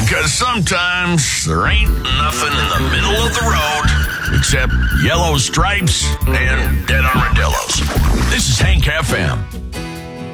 Because sometimes there ain't nothing in the middle of the road except yellow stripes and dead armadillos. This is Hank FM.